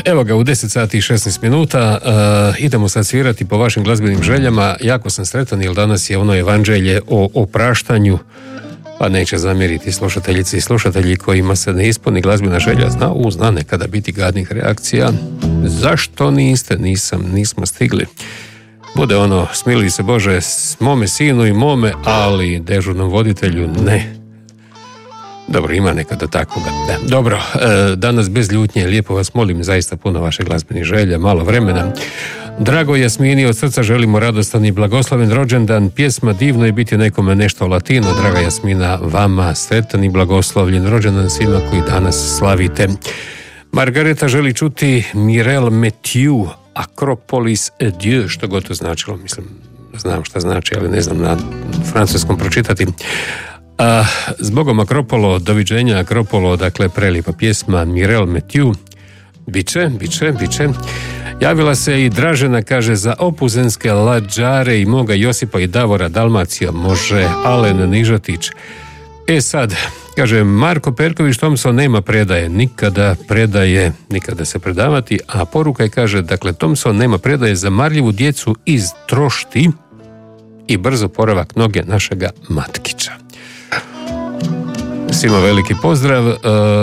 Evo ga, u 10 sati i 16 minuta idemo sad svirati po vašim glazbenim željama. Jako sam sretan jer danas je ono evanđelje o opraštanju, pa neće zamjeriti slušateljice i slušatelji kojima se ne ispuni glazbena želja. Zna nekada biti gadnih reakcija. Zašto niste? Nismo stigli. Bude ono, smiluj se Bože mome sinu i mome, ali dežurnom voditelju ne. Dobro, ima nekada takvoga. Da. Dobro, danas bez ljutnje, lijepo vas molim, zaista puno vaše glazbenih želja, malo vremena. Drago Jasmini, od srca želimo radostan i blagosloven rođendan, pjesma Divno je biti nekome nešto latino. Draga Jasmina, vama sretan i blagoslovljen rođendan svima koji danas slavite. Margareta želi čuti Mireille Mathieu, Acropolis Adieu, što god to značilo, mislim, znam šta znači, ali ne znam na francuskom pročitati. Zbogom Akropolo, doviđenja Akropolo, dakle prelijepa pjesma Mireille Mathieu. Biće. Javila se i Dražena, kaže, za opuzenske lađare i moga Josipa i Davora Dalmacija, može Alen Nižatić. Sad, kaže, Marko Perković Thompson nema predaje, nikada se predavati, a poruka je, kaže, dakle, Thompson nema predaje za marljivu djecu iz Trošti i brzo poravak noge našega Matkića. Svima veliki pozdrav.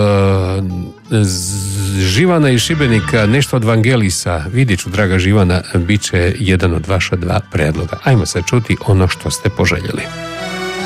Živana iz Šibenika, nešto od Vangelisa. Vidjet ću, draga Živana, bit će jedan od vaša dva predloga. Ajmo se čuti ono što ste poželjeli.